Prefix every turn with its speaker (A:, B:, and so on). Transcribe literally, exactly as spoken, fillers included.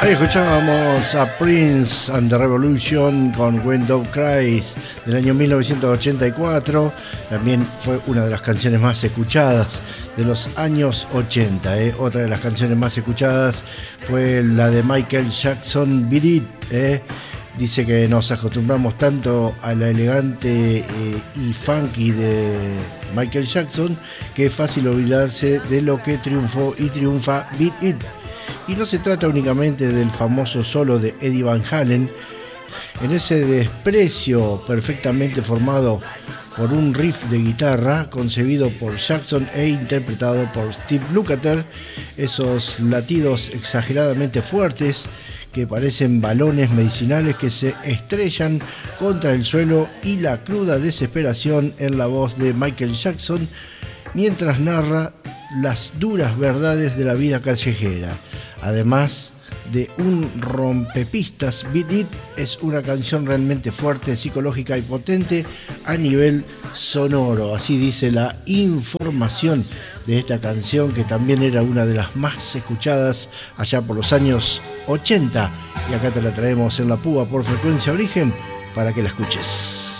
A: Ahí escuchábamos a Prince and the Revolution con When Dove Cries del año mil novecientos ochenta y cuatro. También fue una de las canciones más escuchadas de los años ochenta. ¿eh? Otra de las canciones más escuchadas fue la de Michael Jackson, Beat It. ¿eh? Dice que nos acostumbramos tanto a la elegante eh, y funky de Michael Jackson que es fácil olvidarse de lo que triunfó y triunfa Beat It. Y no se trata únicamente del famoso solo de Eddie Van Halen, en ese desprecio perfectamente formado por un riff de guitarra concebido por Jackson e interpretado por Steve Lukather, esos latidos exageradamente fuertes que parecen balones medicinales que se estrellan contra el suelo y la cruda desesperación en la voz de Michael Jackson mientras narra las duras verdades de la vida callejera. Además de un rompepistas, Beat It es una canción realmente fuerte, psicológica y potente a nivel sonoro. Así dice la información de esta canción, que también era una de las más escuchadas allá por los años ochenta. Y acá te la traemos en la púa por Frecuencia Origen para que la escuches.